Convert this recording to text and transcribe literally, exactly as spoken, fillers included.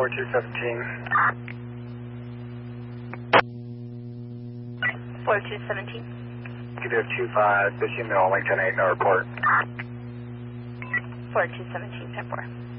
four two seventeen. four two seventeen. Negative two five, fifteen mil, link ten eight, no report. four two seventeen, ten four.